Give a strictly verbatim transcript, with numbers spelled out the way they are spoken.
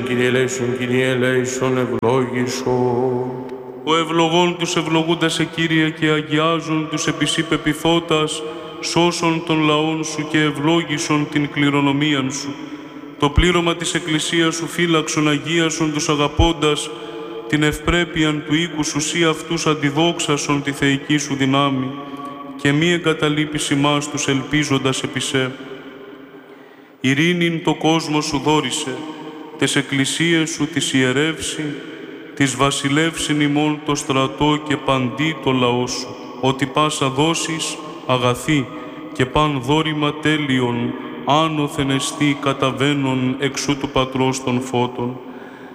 Kyrie eleison, Kyrie eleison, ευλόγησον. Ο ευλογών τους ευλογούντα σε Κύριε και αγιάζουν τους επισή πεπιθώτας, σώσον των λαών σου και ευλόγησον την κληρονομίαν σου. Το πλήρωμα της Εκκλησίας σου φύλαξον, αγίασον τους αγαπώντας, την ευπρέπειαν του οίκου σου σύ αυτούς αντιδόξασον τη θεϊκή σου δυνάμει, και μη εγκαταλείπεις ημάς τους ελπίζοντας επί σε. Ειρήνην το κόσμο σου δόρισε, τες εκκλησίες σου τις ιερεύσει, της βασιλεύσιν ημών το στρατό και παντί το λαό σου, ότι πάσα δώσεις αγαθή και παν δόρημα τέλειον, άνωθεν εστί καταβαίνον εξού του Πατρός των φώτων.